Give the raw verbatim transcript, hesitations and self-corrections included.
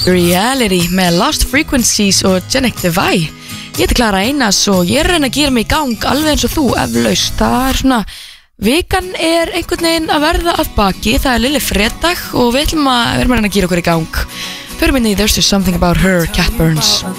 Reality með Lost Frequencies og Janek Devay. Ég heiti Klara Einars og ég er að reyna að gera mig í gang alveg eins og þú, eflaust. Það er svona, vikan er einhvern veginn að verða að baki, það er lille fredag og við ætlum að, við erum að reyna að gera okkur í gang. Förum inn í There's Just Something About Her, Cat Burns.